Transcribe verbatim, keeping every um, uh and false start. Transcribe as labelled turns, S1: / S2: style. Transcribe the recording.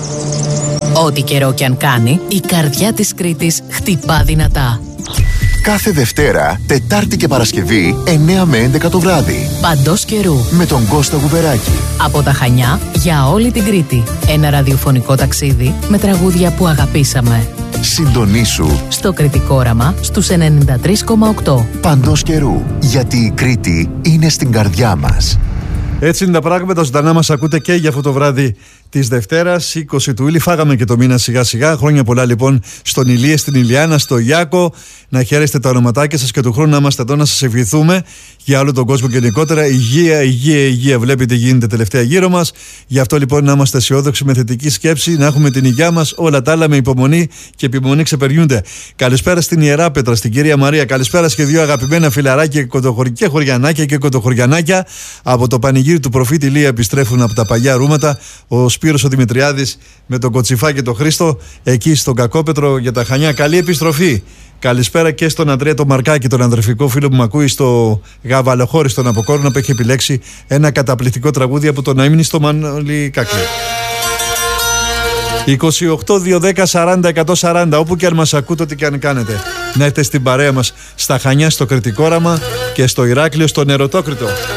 S1: Ό,τι καιρό κι αν κάνει, η καρδιά της Κρήτης χτυπά δυνατά.
S2: Κάθε Δευτέρα, Τετάρτη και Παρασκευή, εννιά με έντεκα το βράδυ.
S1: Παντός καιρού.
S2: Με τον Κώστα Γουβεράκη.
S1: Από τα Χανιά για όλη την Κρήτη. Ένα ραδιοφωνικό ταξίδι με τραγούδια που αγαπήσαμε.
S2: Συντονίσου
S1: στο Κρητικό Όραμα στους ενενήντα τρία κόμμα οκτώ.
S2: Παντός καιρού. Γιατί η Κρήτη είναι στην καρδιά μας.
S3: Έτσι είναι τα πράγματα. Ζωντανά μας ακούτε και για αυτό το βράδυ της Δευτέρας, είκοσι του Ήλι. Φάγαμε και το μήνα σιγά σιγά. Χρόνια πολλά λοιπόν στον Ηλία, στην Ηλιάνα, στο Ιάκο. Να χαίρεστε τα ονοματάκια σας και του χρόνου να είμαστε εδώ να σας ευχηθούμε για όλο τον κόσμο γενικότερα. Υγεία, υγεία, υγεία. Βλέπετε γίνεται τελευταία γύρω μας. Γι' αυτό λοιπόν να είμαστε αισιόδοξοι με θετική σκέψη, να έχουμε την υγεία μας. Όλα τα άλλα με υπομονή και επιμονή ξεπερνιούνται. Καλησπέρα στην Ιερά Πέτρα, στην κυρία Μαρία. Καλησπέρα και δύο αγαπημένα φιλαράκια και χωριανάκια και κοντοχωριανάκια. Από το πανηγύρι του προφήτη Ηλία επιστρέφουν από τα παλιά ρούματα. Ο Σπύρος ο Δημητριάδης με τον Κοτσιφά και τον Χρήστο εκεί στον Κακόπετρο για τα Χανιά. Καλή επιστροφή. Καλησπέρα και στον Αντρέα τον Μαρκάκη, τον ανδρεφικό φίλο που με ακούει στο Γαβαλοχώρι στον Αποκόρνο, που έχει επιλέξει ένα καταπληκτικό τραγούδι από τον αείμνηστο Μανώλη Κάκλη. είκοσι οκτώ, δύο δέκα, σαράντα, εκατόν σαράντα. Όπου και αν μας ακούτε, ό,τι και αν κάνετε, να έρθετε στην παρέα μας στα Χανιά, στο Κρητικό Όραμα και στο Ηράκλειο, στο Νεροτόκρητο.